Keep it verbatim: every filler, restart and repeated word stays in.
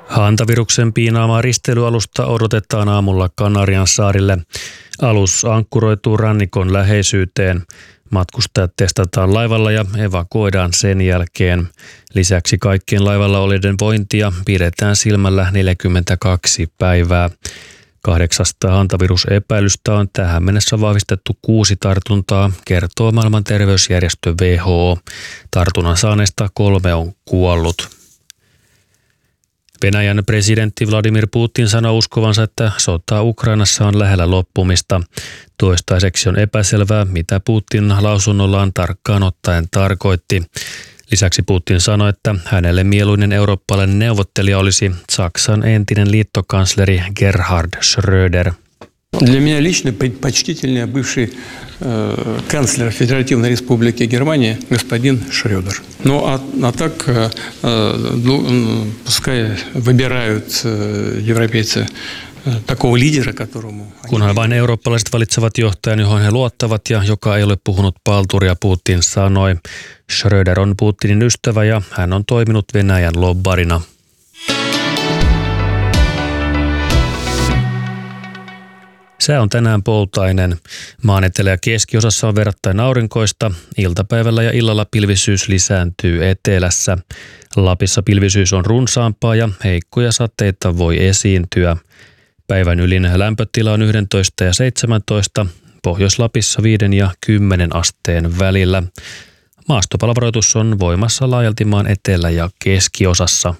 Hantaviruksen piinaamaa risteilyalusta odotetaan aamulla Kanarian saarille. Alus ankkuroituu rannikon läheisyyteen. Matkustajat testataan laivalla ja evakuoidaan sen jälkeen. Lisäksi kaikkien laivalla olijoiden vointia pidetään silmällä neljäkymmentäkaksi päivää. Kahdeksasta hantavirusepäilystä on tähän mennessä vahvistettu kuusi tartuntaa, kertoo maailman terveysjärjestö W H O. Tartunnan saaneista kolme on kuollut. Venäjän presidentti Vladimir Putin sanoi uskovansa, että sota Ukrainassa on lähellä loppumista. Toistaiseksi on epäselvää, mitä Putin lausunnollaan tarkkaan ottaen tarkoitti. Lisäksi Putin sanoi, että hänelle mieluinen eurooppalainen neuvottelija olisi Saksan entinen liittokansleri Gerhard Schröder. Для меня лично предпочтительнее бывший э, канцлер Федеративной Республики Германия господин Шрёдер. Ну а, а так э, э, пускай выбирают э, европейцы э, такого лидера, которому... Kunhan vain eurooppalaiset valitsevat johtajan, johon he luottavat ja joka ei ole puhunut palturia, Putin sanoi. Schröder on Putinin ystävä ja hän on toiminut Venäjän lobbarina. Sää on tänään poutainen. Maan etelä- ja keskiosassa on verrattain aurinkoista. Iltapäivällä ja illalla pilvisyys lisääntyy etelässä. Lapissa pilvisyys on runsaampaa ja heikkoja sateita voi esiintyä. Päivän ylin lämpötila on yksitoista ja seitsemäntoista, Pohjois-Lapissa viiden ja kymmenen asteen välillä. Maastopalavaroitus on voimassa laajalti maan etelä- ja keskiosassa.